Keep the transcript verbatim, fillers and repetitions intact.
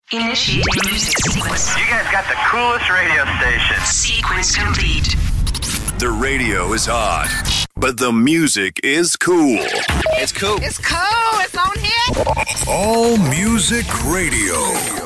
Initiating music sequence. You guys got the coolest radio station. Sequence complete. The radio is hot, but the music is cool. It's cool. It's cool. It's on here. All Music Radio.